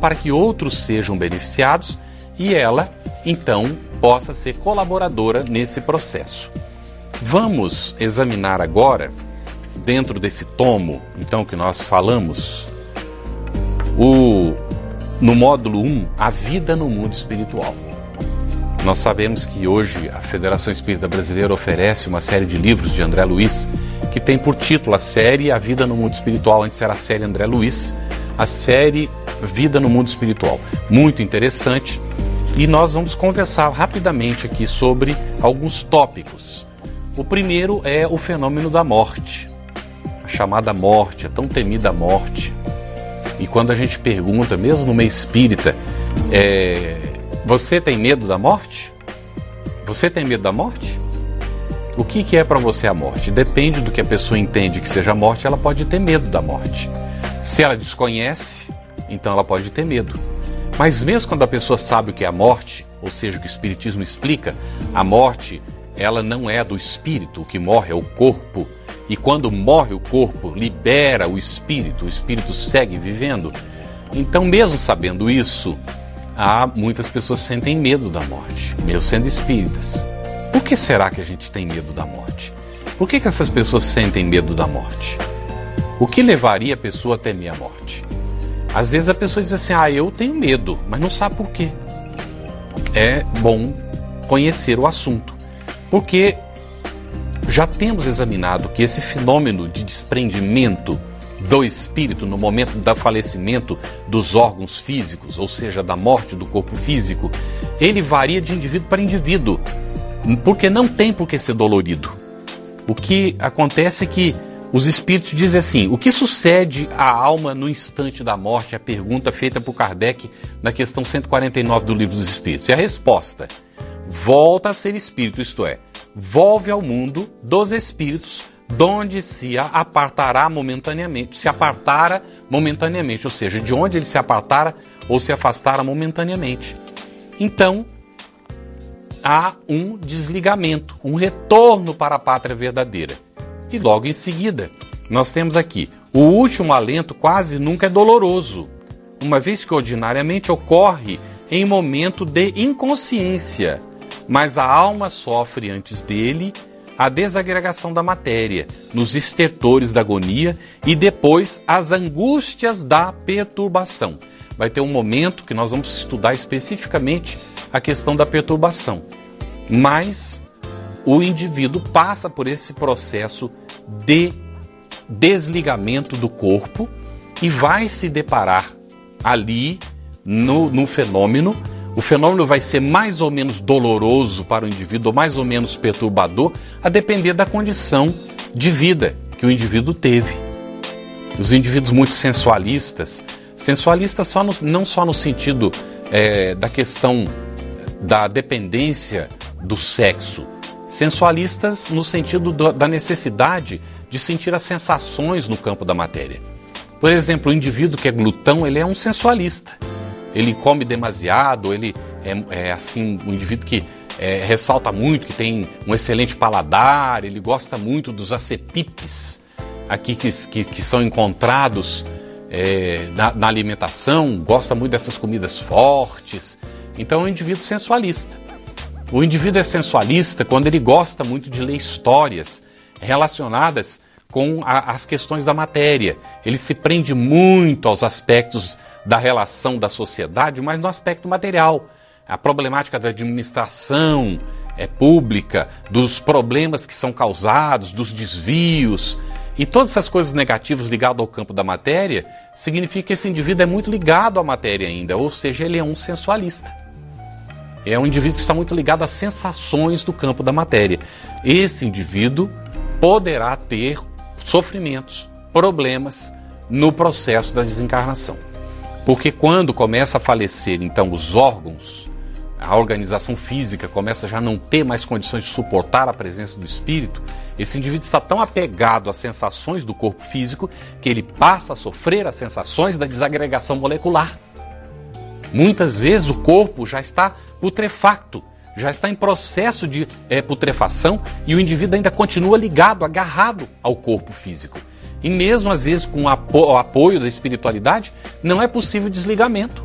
para que outros sejam beneficiados e ela, então, possa ser colaboradora nesse processo. Vamos examinar agora, dentro desse tomo, então, que nós falamos, no módulo 1, a vida no mundo espiritual. Nós sabemos que hoje a Federação Espírita Brasileira oferece uma série de livros de André Luiz, que tem por título a série A Vida no Mundo Espiritual. Antes era a série André Luiz, a série Vida no Mundo Espiritual. Muito interessante. E nós vamos conversar rapidamente aqui sobre alguns tópicos. O primeiro é o fenômeno da morte. A chamada morte, a tão temida morte. E quando a gente pergunta, mesmo no meio espírita, você tem medo da morte? Você tem medo da morte? O que é para você a morte? Depende do que a pessoa entende que seja a morte, ela pode ter medo da morte. Se ela desconhece, então ela pode ter medo. Mas mesmo quando a pessoa sabe o que é a morte, ou seja, o que o Espiritismo explica, a morte, ela não é do espírito, o que morre é o corpo. E quando morre o corpo, libera o espírito segue vivendo. Então, mesmo sabendo isso, muitas pessoas sentem medo da morte, mesmo sendo espíritas. Por que será que a gente tem medo da morte? Por que essas pessoas sentem medo da morte? O que levaria a pessoa a temer a morte? Às vezes a pessoa diz assim, eu tenho medo, mas não sabe por quê. É bom conhecer o assunto, porque já temos examinado que esse fenômeno de desprendimento do espírito no momento do falecimento dos órgãos físicos, ou seja, da morte do corpo físico, ele varia de indivíduo para indivíduo, porque não tem por que ser dolorido. O que acontece é que os espíritos dizem assim, o que sucede à alma no instante da morte? A pergunta feita por Kardec na questão 149 do Livro dos Espíritos. E a resposta, volta a ser espírito, isto é, volve ao mundo dos espíritos, donde se apartará momentaneamente, ou seja, de onde ele se apartara ou se afastara momentaneamente. Então, há um desligamento, um retorno para a pátria verdadeira. E logo em seguida, nós temos aqui, o último alento quase nunca é doloroso, uma vez que ordinariamente ocorre em momento de inconsciência, mas a alma sofre antes dele a desagregação da matéria, nos estertores da agonia e depois as angústias da perturbação. Vai ter um momento que nós vamos estudar especificamente a questão da perturbação, mas o indivíduo passa por esse processo de desligamento do corpo e vai se deparar ali no fenômeno. O fenômeno vai ser mais ou menos doloroso para o indivíduo, ou mais ou menos perturbador, a depender da condição de vida que o indivíduo teve. Os indivíduos muito sensualistas não só no sentido da questão da dependência do sexo, sensualistas no sentido da necessidade de sentir as sensações no campo da matéria. Por exemplo, o indivíduo que é glutão, ele é um sensualista. Ele come demasiado, ele é assim, um indivíduo que ressalta muito, que tem um excelente paladar, ele gosta muito dos acepipes aqui que são encontrados na alimentação, gosta muito dessas comidas fortes. Então é um indivíduo sensualista. O indivíduo é sensualista quando ele gosta muito de ler histórias relacionadas com as questões da matéria. Ele se prende muito aos aspectos da relação da sociedade, mas no aspecto material. A problemática da administração pública, dos problemas que são causados, dos desvios e todas essas coisas negativas ligadas ao campo da matéria, significa que esse indivíduo é muito ligado à matéria ainda, ou seja, ele é um sensualista. É um indivíduo que está muito ligado às sensações do campo da matéria. Esse indivíduo poderá ter sofrimentos, problemas no processo da desencarnação. Porque quando começa a falecer, então, os órgãos, a organização física começa já a não ter mais condições de suportar a presença do espírito, esse indivíduo está tão apegado às sensações do corpo físico que ele passa a sofrer as sensações da desagregação molecular. Muitas vezes o corpo já está putrefacto, já está em processo de putrefação e o indivíduo ainda continua ligado, agarrado ao corpo físico. E mesmo às vezes com o apoio da espiritualidade, não é possível desligamento.